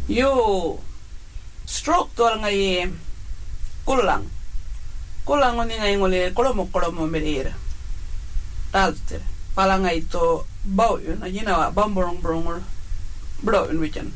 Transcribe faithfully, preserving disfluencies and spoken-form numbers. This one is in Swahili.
Yo stroke to ngai kulang. Kulang oni ngai ngole kolomo kolomo merira. Talter. Pala ngai to bau yun. Ajina wa bamborong borong bro in weekend.